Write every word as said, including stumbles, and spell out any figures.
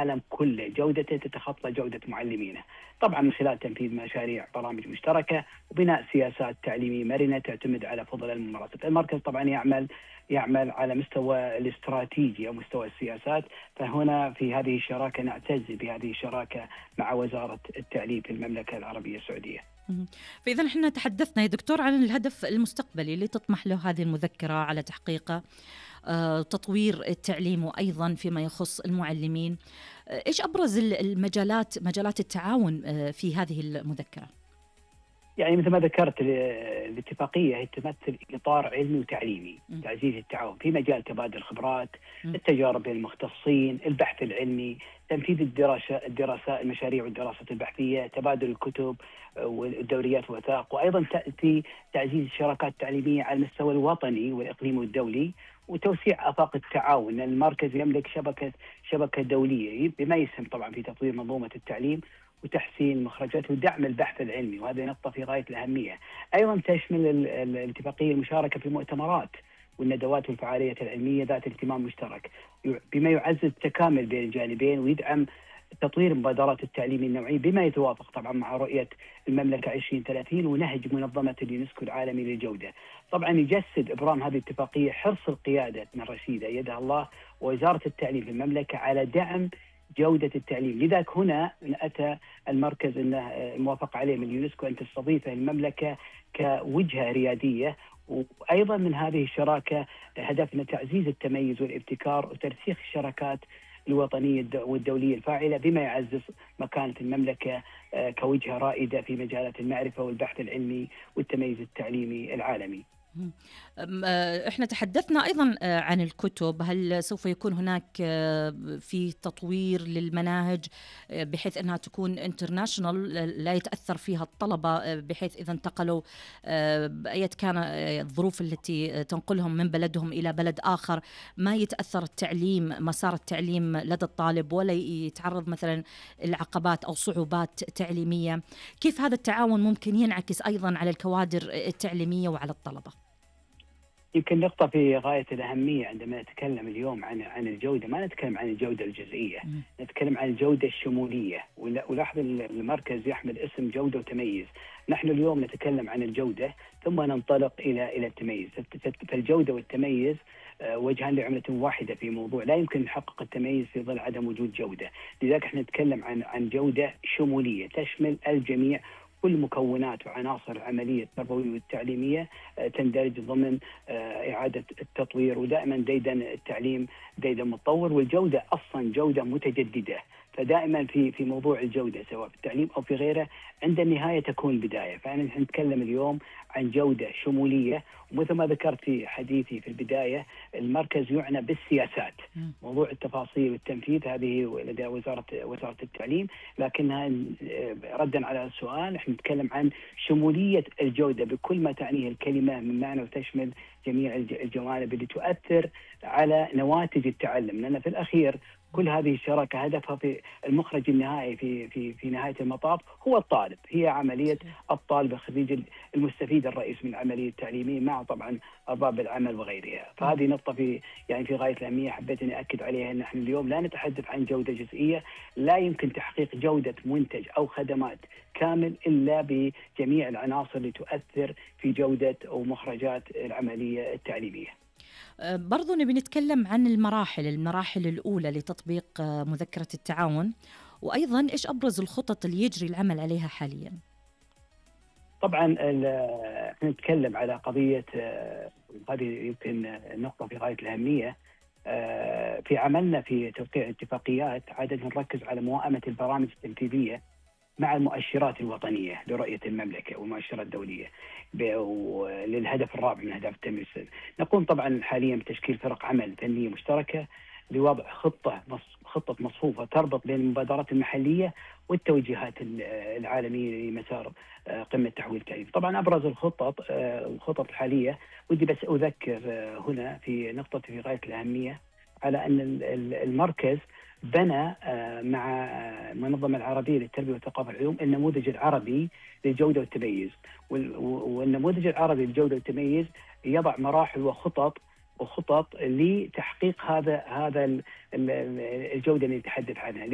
العالم كله جودته تتخطى جودة معلمينه، طبعا من خلال تنفيذ مشاريع برامج مشتركة وبناء سياسات تعليمية مرنة تعتمد على فضل الممارسة. المركز طبعا يعمل يعمل على مستوى الاستراتيجي أو مستوى السياسات، فهنا في هذه الشراكة نعتز بهذه الشراكة مع وزارة التعليم في المملكة العربية السعودية. فإذا احنا تحدثنا يا دكتور عن الهدف المستقبلي اللي تطمح له هذه المذكرة على تحقيقه، آه، تطوير التعليم وأيضا فيما يخص المعلمين. آه، إيش أبرز المجالات مجالات التعاون آه، في هذه المذكرة؟ يعني مثل ما ذكرت الاتفاقية هي تمثل إطار علمي وتعليمي، م. تعزيز التعاون في مجال تبادل الخبرات، م. التجارب بين المختصين، البحث العلمي، تنفيذ الدراسة الدراسات المشاريع والدراسات البحثية، تبادل الكتب والدوريات والوثائق، وأيضا تأتي تعزيز الشراكات التعليمية على المستوى الوطني والإقليمي والدولي، وتوسيع آفاق التعاون. المركز يملك شبكة شبكة دولية بما يسهم طبعا في تطوير منظومة التعليم وتحسين مخرجات ودعم البحث العلمي، وهذه نقطة في غاية الأهمية. أيضا تشمل الاتفاقية المشاركة في المؤتمرات والندوات والفعاليات العلمية ذات اهتمام مشترك، بما يعزز التكامل بين الجانبين ويدعم تطوير مبادرات التعليم النوعي بما يتوافق طبعا مع رؤية المملكة عشرين ثلاثين ونهج منظمة اليونسكو العالمي للجودة. طبعا يجسد إبرام هذه الاتفاقية حرص القيادة من رشيدة يدها الله ووزارة التعليم في المملكة على دعم جودة التعليم. لذلك هنا أتى المركز أنه موافق عليه من اليونسكو أن تستضيفه المملكة كوجهة ريادية. وأيضا من هذه الشراكة هدفنا تعزيز التميز والابتكار وترسيخ الشراكات الوطنية والدولية الفاعلة بما يعزز مكانة المملكة كوجهة رائدة في مجالات المعرفة والبحث العلمي والتميز التعليمي العالمي. احنا تحدثنا ايضا عن الكتب، هل سوف يكون هناك في تطوير للمناهج بحيث انها تكون انترناشونال لا يتاثر فيها الطلبه، بحيث اذا انتقلوا باية كان الظروف التي تنقلهم من بلدهم الى بلد اخر ما يتاثر التعليم مسار التعليم لدى الطالب ولا يتعرض مثلا لعقبات او صعوبات تعليميه؟ كيف هذا التعاون ممكن ينعكس ايضا على الكوادر التعليميه وعلى الطلبه؟ يمكن نقطة في غاية الأهمية عندما نتكلم اليوم عن عن الجودة، ما نتكلم عن الجودة الجزئية، م. نتكلم عن الجودة الشمولية. ولاحظ المركز يحمل اسم جودة وتميز. نحن اليوم نتكلم عن الجودة ثم ننطلق إلى إلى التميز. فالجودة والتميز وجهان لعملة واحدة في موضوع لا يمكن نحقق التميز في ظل عدم وجود جودة. لذلك احنا نتكلم عن عن جودة شمولية تشمل الجميع، كل مكونات وعناصر العملية التربوية والتعليمية تندرج ضمن إعادة التطوير. ودائما ديدن التعليم ديدن متطور، والجودة أصلا جودة متجددة. فدائما في في موضوع الجودة سواء في التعليم أو في غيره عند النهاية تكون البداية. فأنا نتكلم اليوم عن جودة شمولية، ومثل ما ذكرت في حديثي في البداية المركز يعنى بالسياسات. موضوع التفاصيل والتنفيذ هذه لدى وزارة وزارة التعليم، لكنها ردا على السؤال احنا نتكلم عن شمولية الجودة بكل ما تعنيه الكلمة من معنى، وتشمل جميع الجوانب اللي تؤثر على نواتج التعلم. لأن في الأخير كل هذه الشراكة هدفها في المخرج النهائي في في في نهاية المطاف هو الطالب، هي عملية الطالب الخريج المستفيد الرئيس من العملية التعليمية مع طبعا أرباب العمل وغيرها. فهذه نقطة في يعني في غاية الأهمية حبيت أن أكد عليها، أن نحن اليوم لا نتحدث عن جودة جزئية. لا يمكن تحقيق جودة منتج أو خدمات كامل إلا بجميع العناصر اللي تؤثر في جودة أو مخرجات العملية التعليمية. برضو نبي نتكلم عن المراحل المراحل الأولى لتطبيق مذكرة التعاون، وأيضا إيش أبرز الخطط اللي يجري العمل عليها حاليا؟ طبعا نتكلم على قضية، هذه يمكن نقطة في غاية الأهمية. في عملنا في توقيع اتفاقيات عادة نركز على موائمة البرامج التنفيذية مع المؤشرات الوطنية لرؤية المملكة والمؤشرات الدولية للهدف الرابع من أهداف التنمية. نقوم طبعا حاليا بتشكيل فرق عمل فنية مشتركة لوضع خطة خطة مصفوفة تربط بين المبادرات المحلية والتوجيهات العالمية لمسار قمة تحويل التعليم. طبعا أبرز الخطط الخطط الحالية، ودي بس أذكر هنا في نقطة في غاية الأهمية على أن المركز بنى مع المنظمة العربية للتربية والثقافة والعلوم النموذج العربي للجودة والتميز. والنموذج العربي للجودة والتميز يضع مراحل وخطط وخطط لتحقيق هذا هذا الجودة اللي نتحدث عنها.